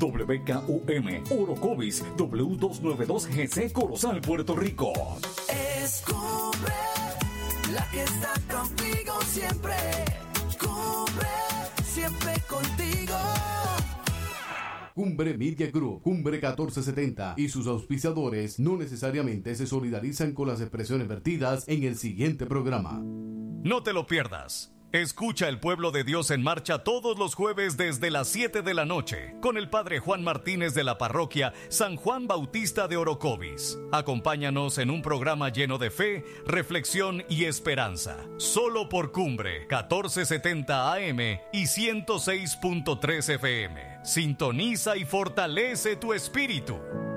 WKUM, Orocovis, W292GC, Corozal, Puerto Rico. Es Cumbre, la que está contigo siempre. Cumbre, siempre contigo. Cumbre Media Group, Cumbre 1470 y sus auspiciadores no necesariamente se solidarizan con las expresiones vertidas en el siguiente programa. No te lo pierdas. Escucha El Pueblo de Dios en Marcha todos los jueves desde las 7 de la noche con el Padre Juan Martínez de la parroquia San Juan Bautista de Orocovis. Acompáñanos en un programa lleno de fe, reflexión y esperanza. Solo por Cumbre 1470 AM y 106.3 FM. Sintoniza y fortalece tu espíritu.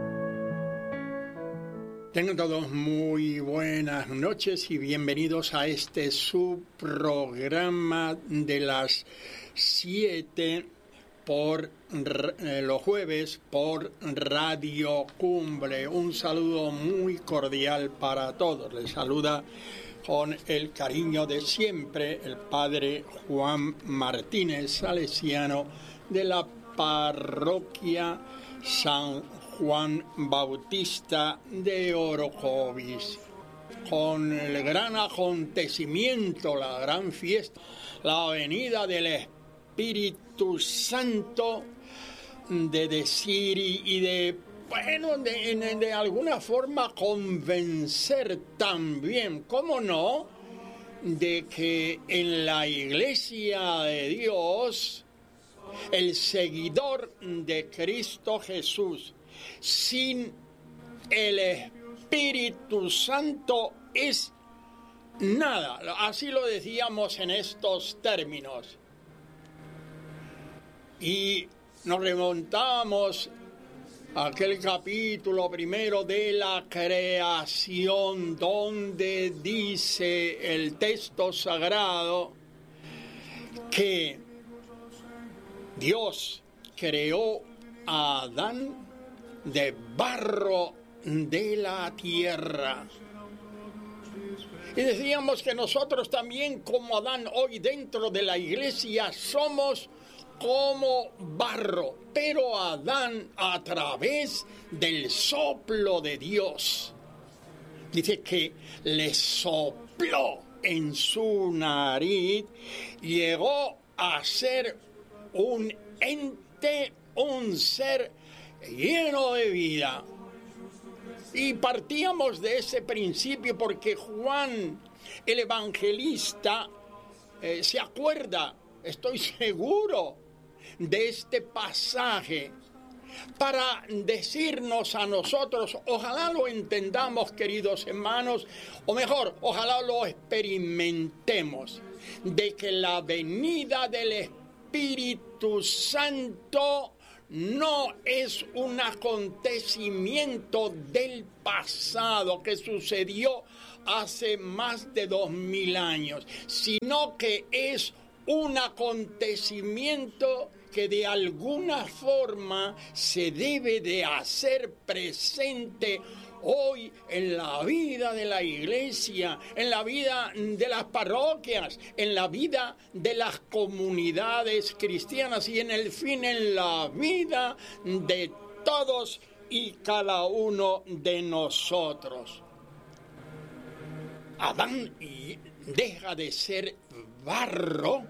Tengan todos muy buenas noches y bienvenidos a este subprograma de las 7 por los jueves por Radio Cumbre. Un saludo muy cordial para todos. Les saluda con el cariño de siempre el Padre Juan Martínez, salesiano de la parroquia San Juan Bautista de Orocovis, con el gran acontecimiento, la gran fiesta, la venida del Espíritu Santo, de decir y de, bueno, de alguna forma convencer también, ¿cómo no?, de que en la Iglesia de Dios, el seguidor de Cristo Jesús, sin el Espíritu Santo es nada. Así lo decíamos en estos términos. Y nos remontábamos a aquel capítulo primero de la creación, donde dice el texto sagrado que Dios creó a Adán de barro de la tierra. Y decíamos que nosotros también, como Adán, hoy dentro de la iglesia somos como barro, pero Adán a través del soplo de Dios. Dice que le sopló en su nariz, llegó a ser un ente, un ser lleno de vida. Y partíamos de ese principio porque Juan, el evangelista, se acuerda, estoy seguro, de este pasaje para decirnos a nosotros, ojalá lo entendamos, queridos hermanos, o mejor, ojalá lo experimentemos, de que la venida del Espíritu Santo no es un acontecimiento del pasado que sucedió hace más de 2000 años, sino que es un acontecimiento que de alguna forma se debe de hacer presente hoy en la vida de la iglesia, en la vida de las parroquias, en la vida de las comunidades cristianas y en la vida de todos y cada uno de nosotros. Adán deja de ser barro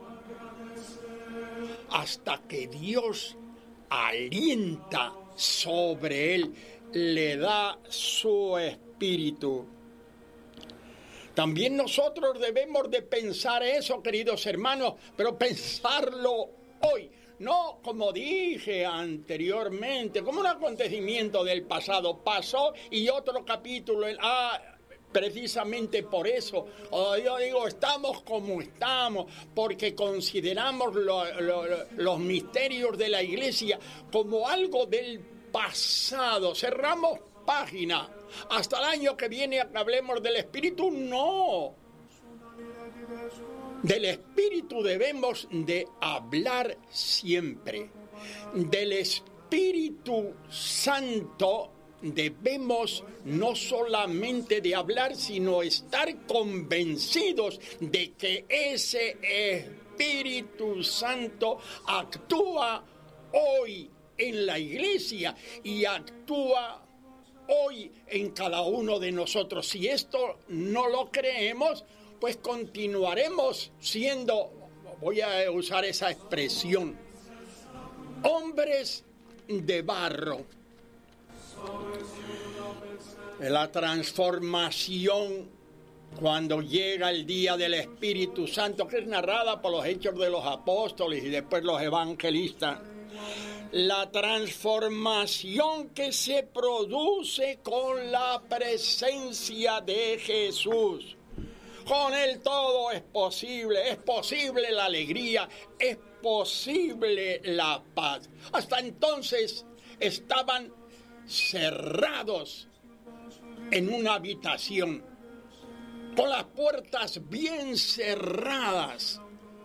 hasta que Dios alienta sobre él, le da su espíritu. También nosotros debemos de pensar eso, queridos hermanos, pero pensarlo hoy, no como dije anteriormente, como un acontecimiento del pasado. Pasó y otro capítulo, precisamente por eso, yo digo, estamos como estamos, porque consideramos los misterios de la iglesia como algo del pasado. Cerramos página. Hasta el año que viene hablemos del Espíritu. No. Del Espíritu debemos de hablar siempre. Del Espíritu Santo debemos no solamente de hablar, sino estar convencidos de que ese Espíritu Santo actúa hoy en la iglesia y actúa hoy en cada uno de nosotros. Si esto no lo creemos, pues continuaremos siendo, voy a usar esa expresión, hombres de barro. La transformación cuando llega el día del Espíritu Santo, que es narrada por los Hechos de los Apóstoles y después los evangelistas. La transformación que se produce con la presencia de Jesús. Con Él todo es posible la alegría, es posible la paz. Hasta entonces estaban cerrados en una habitación, con las puertas bien cerradas.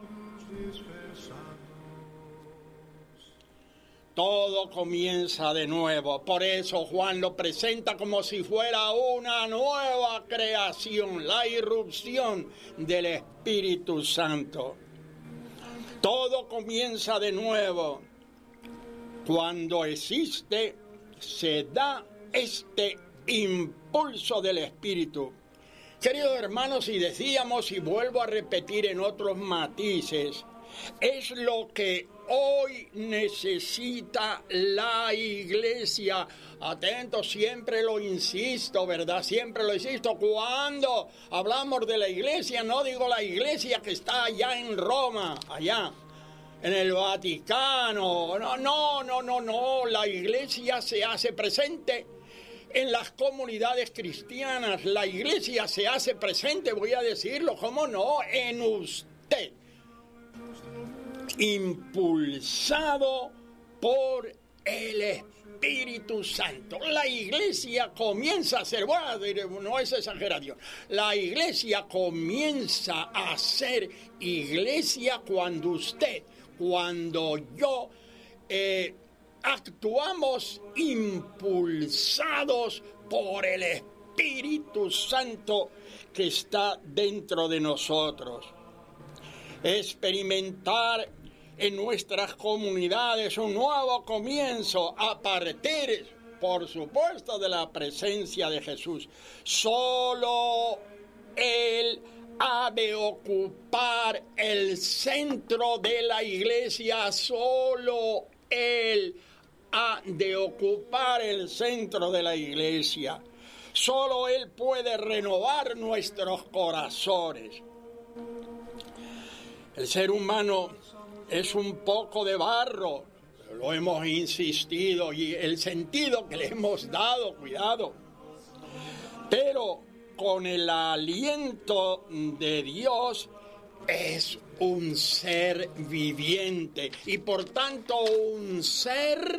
Todo comienza de nuevo. Por eso Juan lo presenta como si fuera una nueva creación, la irrupción del Espíritu Santo. Todo comienza de nuevo. Cuando existe, se da este impulso del Espíritu. Queridos hermanos, y decíamos, y vuelvo a repetir en otros matices, es lo que hoy necesita la iglesia. Atentos, siempre lo insisto, ¿verdad? Siempre lo insisto. Cuando hablamos de la iglesia, no digo la iglesia que está allá en Roma, allá en el Vaticano. No. La iglesia se hace presente en las comunidades cristianas. La iglesia se hace presente, voy a decirlo, ¿cómo no? En usted. Impulsado por el Espíritu Santo. La iglesia comienza a ser, bueno, no es exageración, la iglesia comienza a ser iglesia cuando yo actuamos impulsados por el Espíritu Santo que está dentro de nosotros. Experimentar en nuestras comunidades un nuevo comienzo a partir, por supuesto, de la presencia de Jesús. Solo Él ha de ocupar el centro de la iglesia. Solo Él ha de ocupar el centro de la iglesia. Solo Él puede renovar nuestros corazones. El ser humano es un poco de barro, lo hemos insistido, y el sentido que le hemos dado, cuidado. Pero con el aliento de Dios es un ser viviente y por tanto un ser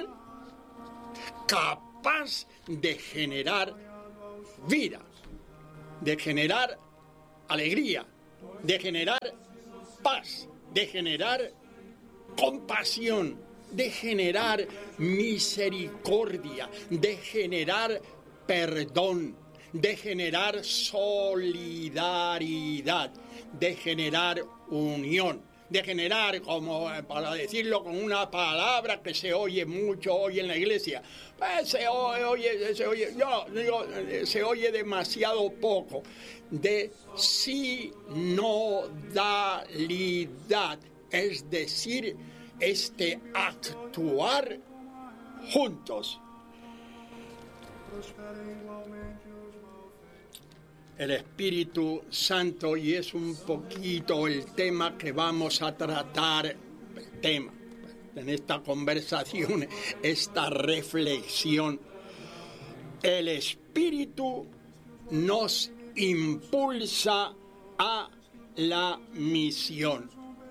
capaz de generar vida, de generar alegría, de generar paz, de generar compasión, de generar misericordia, de generar perdón, de generar solidaridad, de generar unión, de generar, como para decirlo con una palabra que se oye mucho hoy en la iglesia, se oye demasiado poco, de sinodalidad, es decir, actuar juntos. El Espíritu Santo, y es un poquito el tema que vamos a tratar, en esta conversación, esta reflexión. El Espíritu nos impulsa a la misión.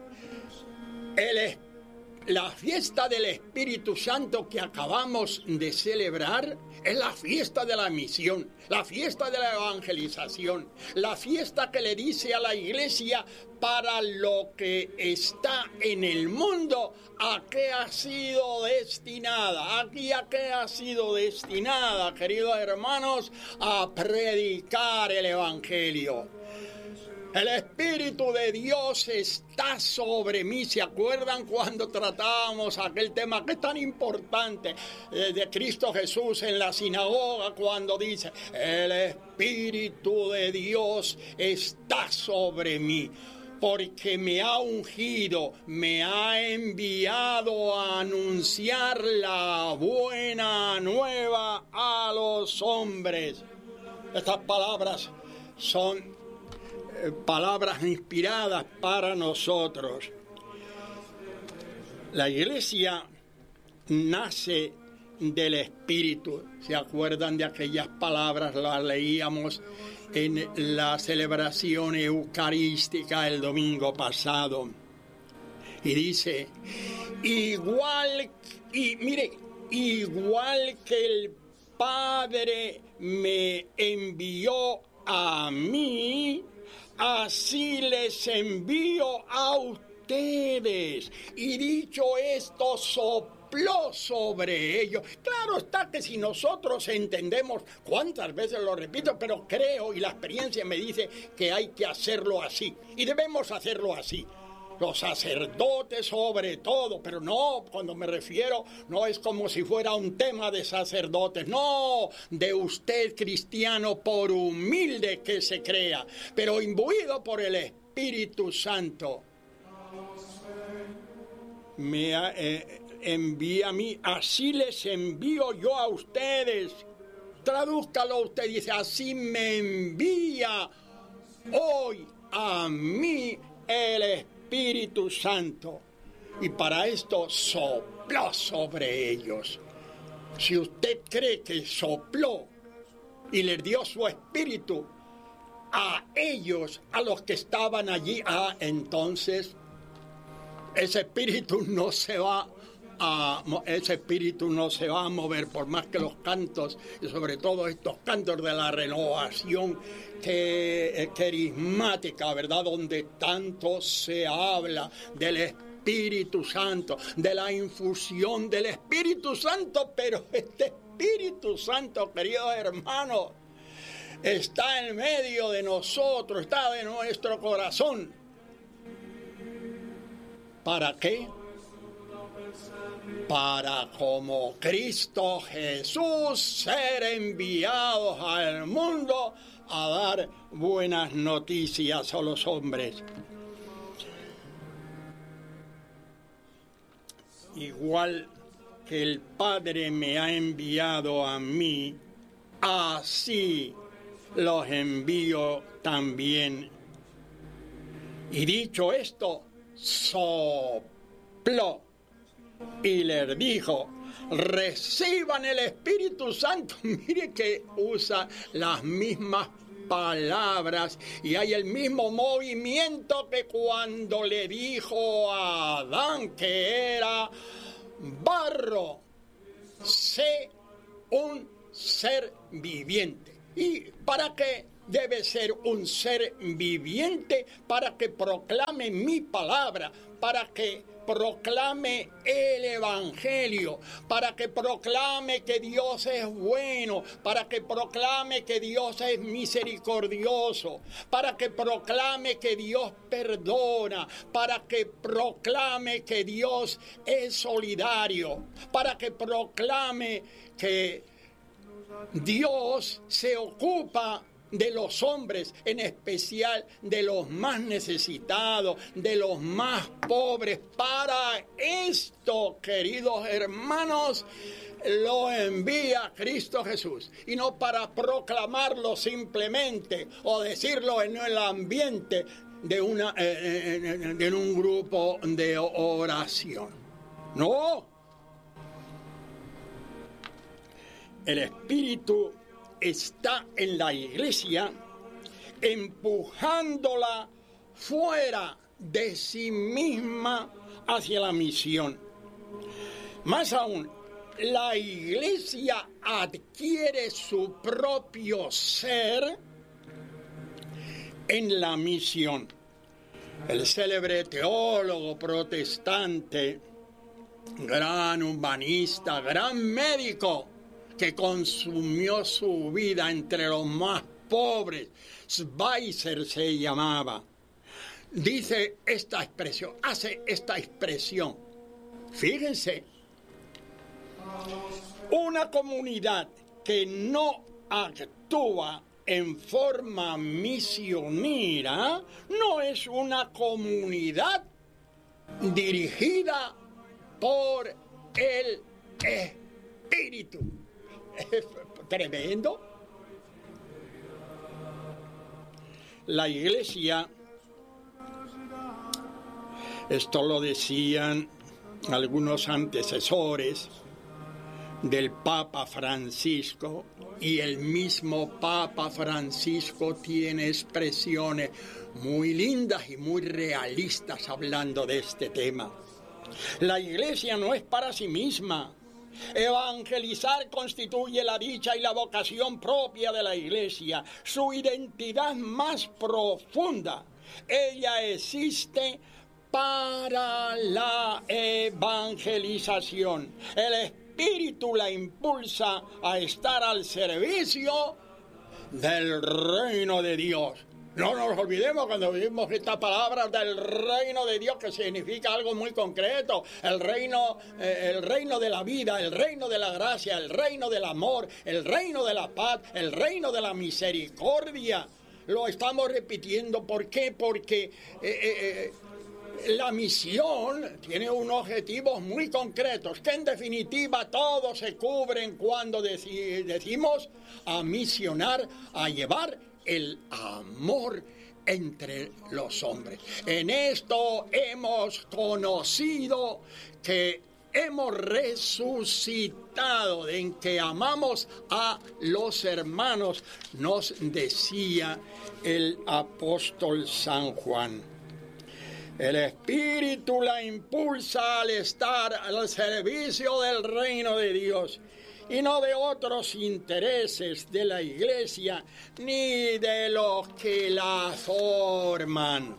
La fiesta del Espíritu Santo que acabamos de celebrar es la fiesta de la misión, la fiesta de la evangelización, la fiesta que le dice a la iglesia para lo que está en el mundo, a qué ha sido destinada, aquí a qué ha sido destinada, queridos hermanos, a predicar el Evangelio. El Espíritu de Dios está sobre mí. ¿Se acuerdan cuando tratábamos aquel tema que es tan importante de Cristo Jesús en la sinagoga, cuando dice, el Espíritu de Dios está sobre mí? Porque me ha ungido, me ha enviado a anunciar la buena nueva a los hombres. Estas palabras son palabras inspiradas para nosotros. La iglesia nace del Espíritu. ¿Se acuerdan de aquellas palabras? Las leíamos en la celebración eucarística el domingo pasado. Y dice, igual que el Padre me envió a mí, así les envío a ustedes. Y dicho esto, sopló sobre ellos. Claro está que si nosotros entendemos, cuántas veces lo repito, pero creo y la experiencia me dice que hay que hacerlo así. Y debemos hacerlo así. Los sacerdotes sobre todo, pero no, cuando me refiero, no es como si fuera un tema de sacerdotes, no, de usted cristiano, por humilde que se crea, pero imbuido por el Espíritu Santo. Me envía a mí, así les envío yo a ustedes. Tradúzcalo usted, dice, así me envía hoy a mí el Espíritu Santo. Y para esto sopló sobre ellos. Si usted cree que sopló y les dio su espíritu a ellos, a los que estaban allí, entonces ese espíritu no se va a mover, por más que los cantos, y sobre todo estos cantos de la renovación carismática, ¿verdad?, donde tanto se habla del Espíritu Santo, de la infusión del Espíritu Santo, pero este Espíritu Santo, queridos hermanos, está en medio de nosotros, está de nuestro corazón. ¿Para qué? Para, como Cristo Jesús, ser enviados al mundo a dar buenas noticias a los hombres. Igual que el Padre me ha enviado a mí, así los envío también. Y dicho esto, sopló y les dijo, reciban el Espíritu Santo. Mire que usa las mismas palabras y hay el mismo movimiento que cuando le dijo a Adán que era barro, sé un ser viviente. ¿Y para qué debe ser un ser viviente? Para que proclame mi palabra, para que proclame el Evangelio, para que proclame que Dios es bueno, para que proclame que Dios es misericordioso, para que proclame que Dios perdona, para que proclame que Dios es solidario, para que proclame que Dios se ocupa de los hombres, en especial de los más necesitados, de los más pobres. Para esto, queridos hermanos, lo envía Cristo Jesús, y no para proclamarlo simplemente o decirlo en el ambiente de un grupo de oración. No, el Espíritu está en la iglesia empujándola fuera de sí misma hacia la misión. Más aún, la iglesia adquiere su propio ser en la misión. El célebre teólogo protestante, gran humanista, gran médico, que consumió su vida entre los más pobres. Schweitzer se llamaba. Dice esta expresión, hace esta expresión. Fíjense, una comunidad que no actúa en forma misionera no es una comunidad dirigida por el Espíritu. Es tremendo. La Iglesia, esto lo decían algunos antecesores del Papa Francisco, y el mismo Papa Francisco tiene expresiones muy lindas y muy realistas hablando de este tema. La Iglesia no es para sí misma. Evangelizar constituye la dicha y la vocación propia de la Iglesia, su identidad más profunda. Ella existe para la evangelización. El Espíritu la impulsa a estar al servicio del reino de Dios. No nos olvidemos cuando vimos esta palabra del reino de Dios, que significa algo muy concreto. El reino de la vida, el reino de la gracia, el reino del amor, el reino de la paz, el reino de la misericordia. Lo estamos repitiendo. ¿Por qué? Porque la misión tiene unos objetivos muy concretos, que en definitiva todos se cubren cuando decimos a misionar, a llevar el amor entre los hombres. En esto hemos conocido que hemos resucitado, en que amamos a los hermanos, nos decía el apóstol San Juan. El Espíritu la impulsa al estar al servicio del reino de Dios y no de otros intereses de la Iglesia ni de los que la forman.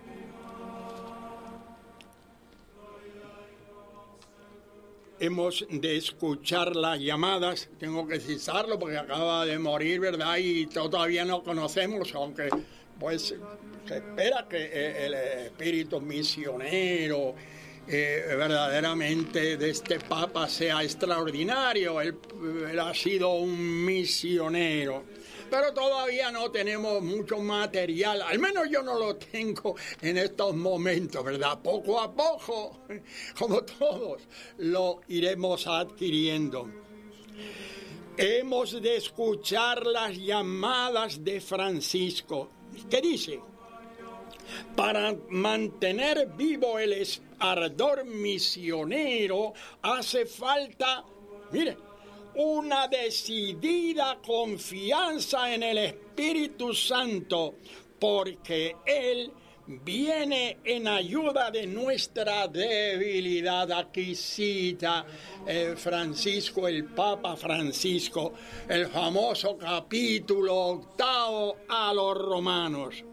Hemos de escuchar las llamadas, tengo que citarlo porque acaba de morir, ¿verdad? Y todavía no conocemos, aunque pues se espera que el espíritu misionero verdaderamente de este Papa sea extraordinario. Él ha sido un misionero, pero todavía no tenemos mucho material, al menos yo no lo tengo en estos momentos, ¿verdad? Poco a poco, como todos, lo iremos adquiriendo. Hemos de escuchar las llamadas de Francisco. ¿Qué dice? Para mantener vivo el ardor misionero hace falta, mire, una decidida confianza en el Espíritu Santo, porque Él viene en ayuda de nuestra debilidad. Aquí cita Francisco, el Papa Francisco, el famoso capítulo 8 a los Romanos.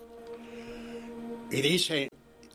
Y dice,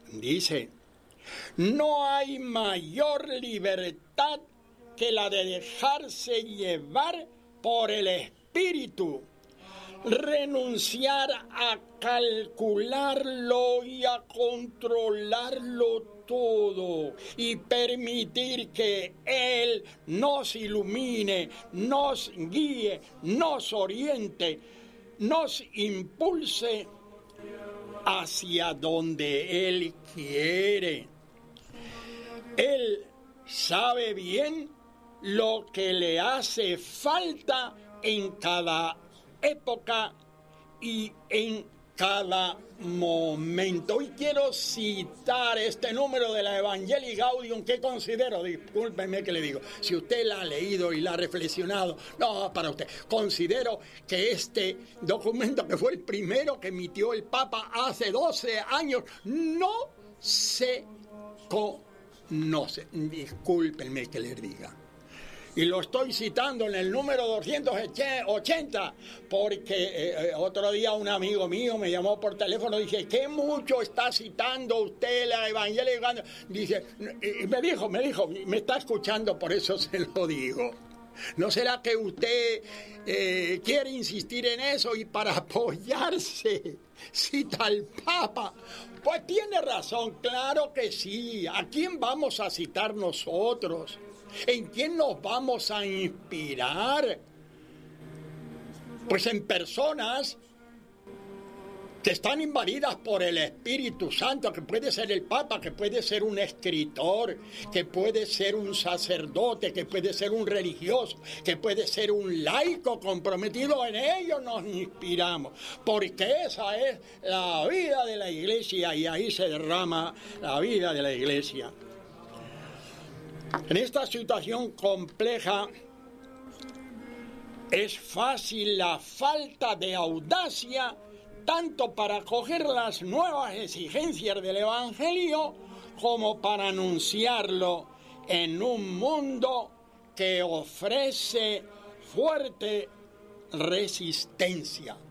no hay mayor libertad que la de dejarse llevar por el Espíritu, renunciar a calcularlo y a controlarlo todo y permitir que Él nos ilumine, nos guíe, nos oriente, nos impulse hacia donde Él quiere. Él sabe bien lo que le hace falta en cada época y en cada momento. Hoy quiero citar este número de la Evangelii Gaudium que considero, discúlpeme que le digo, si usted la ha leído y la ha reflexionado, no, para usted, considero que este documento, que fue el primero que emitió el Papa hace 12 años, no se conoce. Discúlpenme que les diga. Y lo estoy citando en el número 280, porque otro día un amigo mío me llamó por teléfono y dije, ¿qué mucho está citando usted la Evangelii? Dice, y me dijo, me está escuchando, por eso se lo digo. ¿No será que usted quiere insistir en eso y para apoyarse cita al Papa? Pues tiene razón, claro que sí. ¿A quién vamos a citar nosotros? ¿En quién nos vamos a inspirar? Pues en personas que están invadidas por el Espíritu Santo, que puede ser el Papa, que puede ser un escritor, que puede ser un sacerdote, que puede ser un religioso, que puede ser un laico comprometido. En ellos nos inspiramos, porque esa es la vida de la Iglesia y ahí se derrama la vida de la Iglesia. En esta situación compleja es fácil la falta de audacia tanto para acoger las nuevas exigencias del Evangelio como para anunciarlo en un mundo que ofrece fuerte resistencia.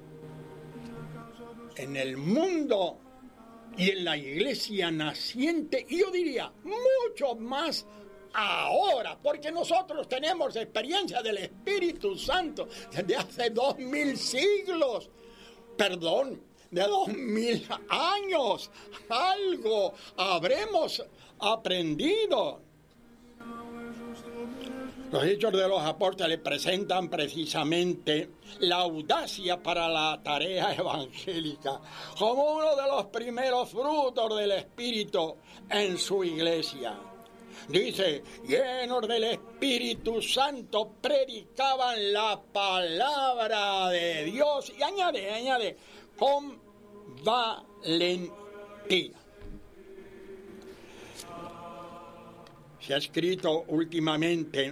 En el mundo y en la iglesia naciente, y yo diría mucho más ahora, porque nosotros tenemos experiencia del Espíritu Santo desde hace 2000 siglos. Perdón, de 2000 años, algo habremos aprendido. Los Hechos de los Apóstoles presentan precisamente la audacia para la tarea evangélica como uno de los primeros frutos del Espíritu en su iglesia. Dice, llenos del Espíritu Santo, predicaban la palabra de Dios. Y añade, con valentía. Se ha escrito últimamente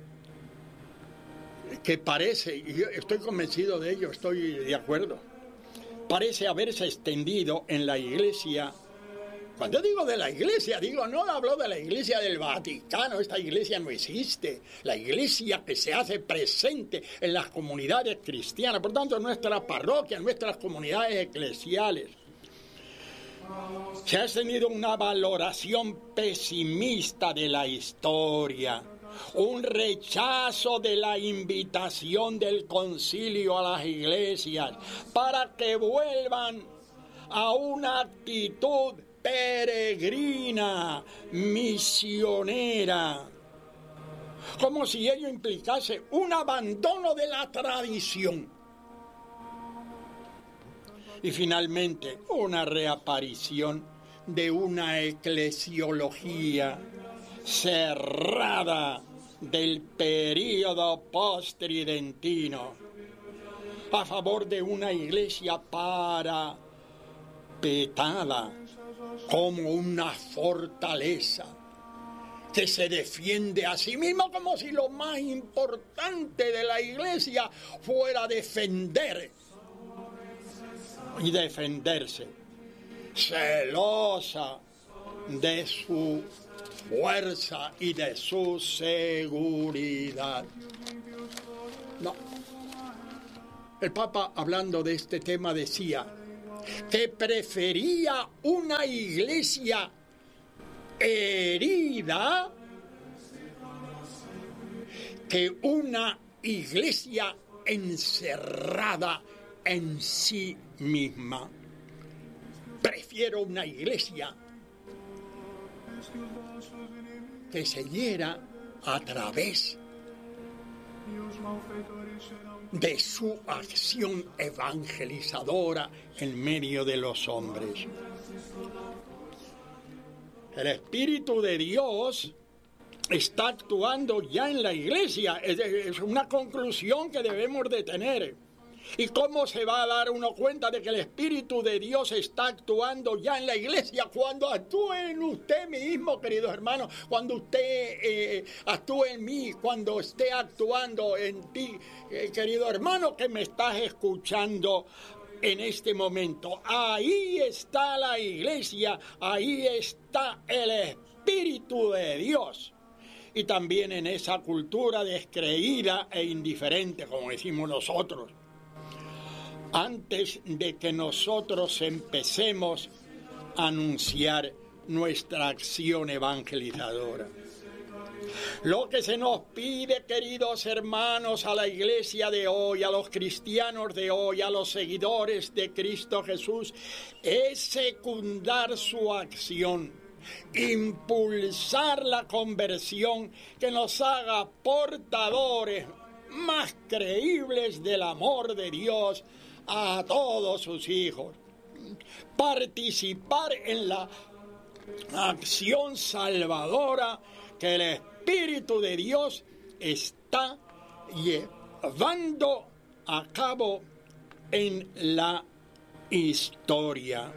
que parece, y yo estoy convencido de ello, estoy de acuerdo, parece haberse extendido en la iglesia. Cuando digo de la iglesia, no hablo de la iglesia del Vaticano, esta iglesia no existe. La iglesia que se hace presente en las comunidades cristianas, por tanto en nuestras parroquias, en nuestras comunidades eclesiales. Se ha tenido una valoración pesimista de la historia, un rechazo de la invitación del concilio a las iglesias para que vuelvan a una actitud peregrina, misionera, como si ello implicase un abandono de la tradición. Y finalmente, una reaparición de una eclesiología cerrada del período posttridentino, a favor de una iglesia parapetada como una fortaleza que se defiende a sí misma, como si lo más importante de la iglesia fuera defender y defenderse, celosa de su fuerza y de su seguridad. No. El Papa, hablando de este tema, decía que prefería una iglesia herida que una iglesia encerrada en sí misma. Prefiero una iglesia que se hiera a través de su acción evangelizadora en medio de los hombres. El Espíritu de Dios está actuando ya en la iglesia. Es una conclusión que debemos de tener. ¿Y cómo se va a dar uno cuenta de que el Espíritu de Dios está actuando ya en la iglesia? Cuando actúe en usted mismo, queridos hermanos, cuando usted actúe en mí, cuando esté actuando en ti, querido hermano que me estás escuchando en este momento. Ahí está la iglesia, ahí está el Espíritu de Dios. Y también en esa cultura descreída e indiferente, como decimos nosotros. Antes de que nosotros empecemos a anunciar nuestra acción evangelizadora. Lo que se nos pide, queridos hermanos, a la iglesia de hoy, a los cristianos de hoy, a los seguidores de Cristo Jesús, es secundar su acción, impulsar la conversión que nos haga portadores más creíbles del amor de Dios a todos sus hijos. Participar en la acción salvadora que el Espíritu de Dios está llevando a cabo en la historia.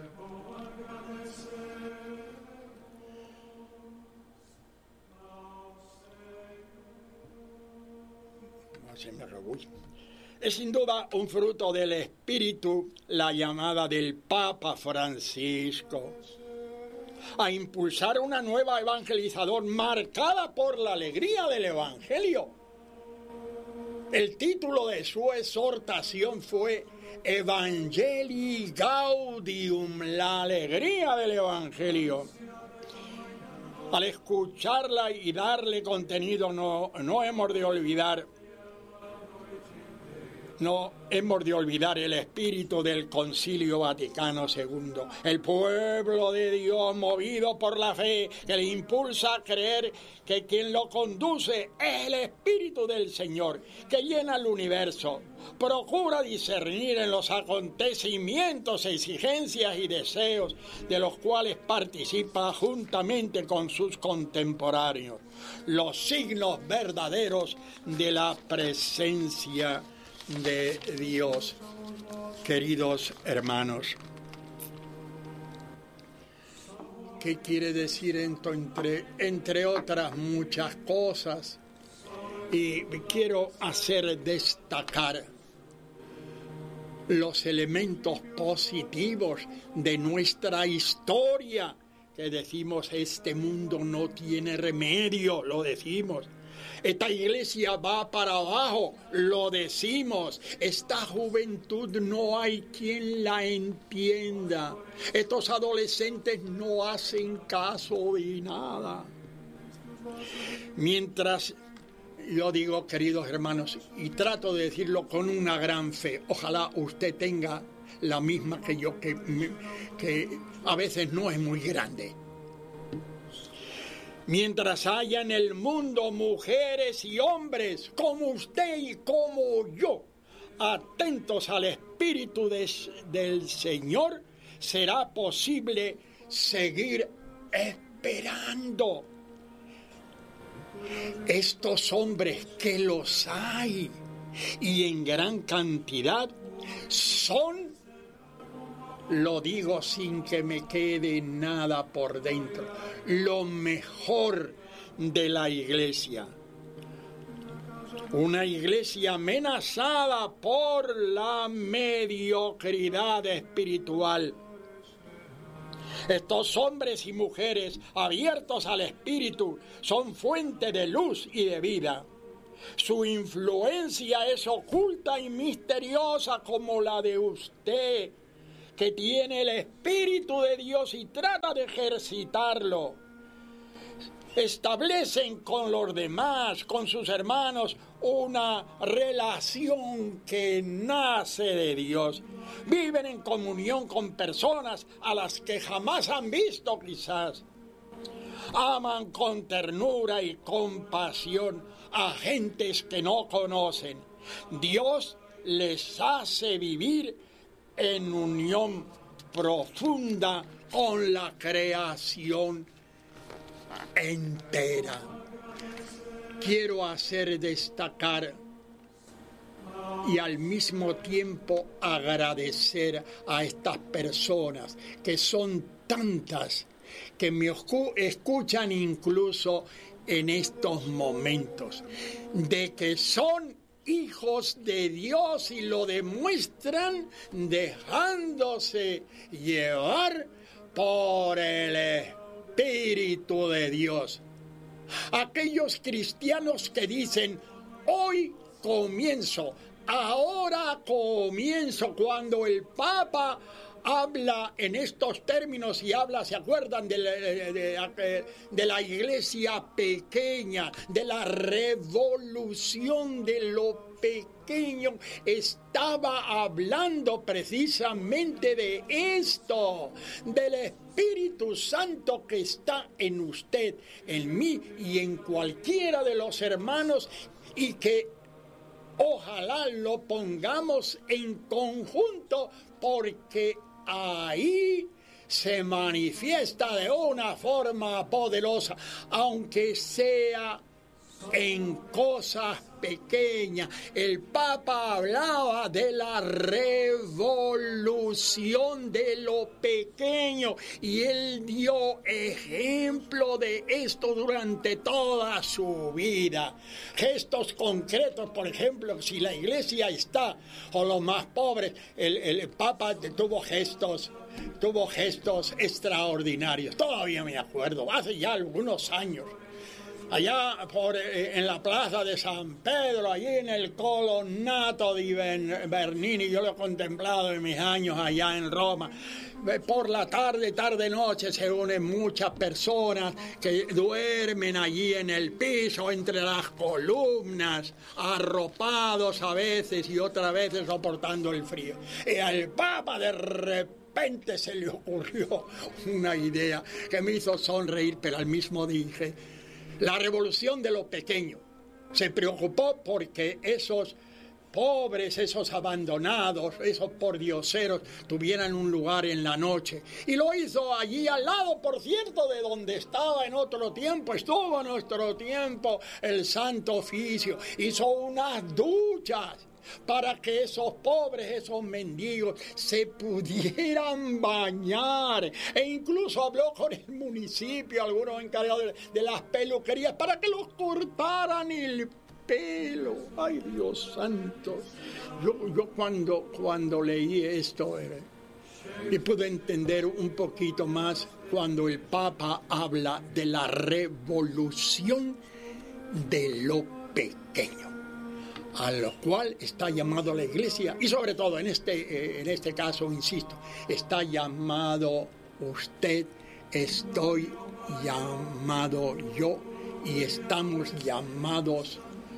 No se me rebulle. Es sin duda un fruto del Espíritu la llamada del Papa Francisco a impulsar una nueva evangelizadora marcada por la alegría del Evangelio. El título de su exhortación fue Evangelii Gaudium, la alegría del Evangelio. Al escucharla y darle contenido no hemos de olvidar el espíritu del Concilio Vaticano II. El pueblo de Dios, movido por la fe, que le impulsa a creer que quien lo conduce es el Espíritu del Señor, que llena el universo, procura discernir en los acontecimientos, exigencias y deseos de los cuales participa juntamente con sus contemporáneos, los signos verdaderos de la presencia de Dios. Queridos hermanos, ¿qué quiere decir esto entre otras muchas cosas? Y quiero hacer destacar los elementos positivos de nuestra historia, que decimos, este mundo no tiene remedio, lo decimos. Esta iglesia va para abajo, lo decimos. Esta juventud no hay quien la entienda. Estos adolescentes no hacen caso de nada. Mientras yo digo, queridos hermanos, y trato de decirlo con una gran fe, ojalá usted tenga la misma que yo, que a veces no es muy grande. Mientras haya en el mundo mujeres y hombres como usted y como yo, atentos al Espíritu del Señor, será posible seguir esperando. Estos hombres, que los hay y en gran cantidad, son, lo digo sin que me quede nada por dentro, lo mejor de la iglesia. Una iglesia amenazada por la mediocridad espiritual. Estos hombres y mujeres abiertos al Espíritu son fuente de luz y de vida. Su influencia es oculta y misteriosa como la de usted, que tiene el Espíritu de Dios y trata de ejercitarlo. Establecen con los demás, con sus hermanos, una relación que nace de Dios. Viven en comunión con personas a las que jamás han visto quizás. Aman con ternura y compasión a gentes que no conocen. Dios les hace vivir en unión profunda con la creación entera. Quiero hacer destacar y al mismo tiempo agradecer a estas personas, que son tantas, que me escuchan incluso en estos momentos, de que son hijos de Dios y lo demuestran dejándose llevar por el Espíritu de Dios. Aquellos cristianos que dicen, hoy comienzo, ahora comienzo, cuando el Papa habla en estos términos y habla, ¿se acuerdan de la iglesia pequeña, de la revolución de lo pequeño? Estaba hablando precisamente de esto, del Espíritu Santo que está en usted, en mí y en cualquiera de los hermanos, y que ojalá lo pongamos en conjunto, porque ahí se manifiesta de una forma poderosa, aunque sea en cosas pequeñas. El Papa hablaba de la revolución de lo pequeño y él dio ejemplo de esto durante toda su vida. Gestos concretos, por ejemplo, si la iglesia está con los más pobres, el Papa tuvo gestos extraordinarios. Todavía me acuerdo, hace ya algunos años. Allá en la plaza de San Pedro, allí en el Colonnato di Bernini, yo lo he contemplado en mis años allá en Roma. Por la tarde-noche se unen muchas personas que duermen allí en el piso, entre las columnas, arropados a veces y otras veces soportando el frío. Y al Papa de repente se le ocurrió una idea que me hizo sonreír, pero al mismo dije: la revolución de lo pequeño. Se preocupó porque esos pobres, esos abandonados, esos pordioseros tuvieran un lugar en la noche. Y lo hizo allí al lado, por cierto, de donde estaba en otro tiempo. Estuvo en nuestro tiempo el Santo Oficio. Hizo unas duchas para que esos pobres, esos mendigos, se pudieran bañar. E incluso habló con el municipio, algunos encargados de las peluquerías, para que los cortaran el pelo. ¡Ay, Dios santo! Yo cuando leí esto y pude entender un poquito más cuando el Papa habla de la revolución de lo pequeño, a lo cual está llamado la iglesia, y sobre todo en este caso, insisto, está llamado usted, estoy llamado yo, y estamos llamados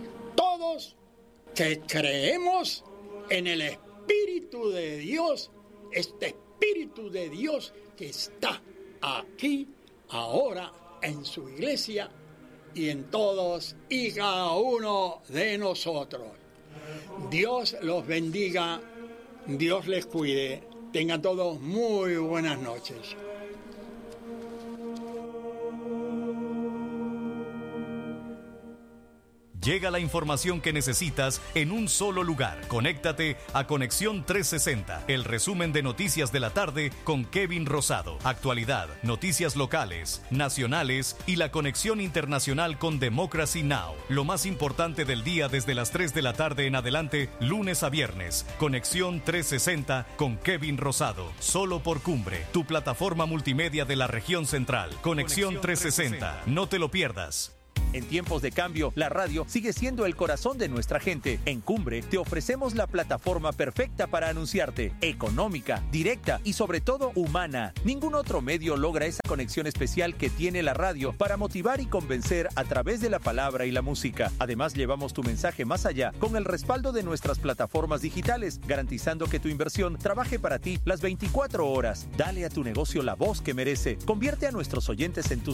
todos que creemos en el Espíritu de Dios, este Espíritu de Dios que está aquí, ahora, en su iglesia, y en todos y cada uno de nosotros. Dios los bendiga, Dios les cuide. Tengan todos muy buenas noches. Llega la información que necesitas en un solo lugar. Conéctate a Conexión 360, el resumen de noticias de la tarde con Kevin Rosado. Actualidad, noticias locales, nacionales y la conexión internacional con Democracy Now! Lo más importante del día desde las 3 de la tarde en adelante, lunes a viernes. Conexión 360 con Kevin Rosado. Solo por Cumbre, tu plataforma multimedia de la región central. Conexión 360. No te lo pierdas. En tiempos de cambio, la radio sigue siendo el corazón de nuestra gente. En Cumbre te ofrecemos la plataforma perfecta para anunciarte, económica, directa y sobre todo humana. Ningún otro medio logra esa conexión especial que tiene la radio para motivar y convencer a través de la palabra y la música. Además, llevamos tu mensaje más allá con el respaldo de nuestras plataformas digitales, garantizando que tu inversión trabaje para ti las 24 horas. Dale a tu negocio la voz que merece. Convierte a nuestros oyentes en tus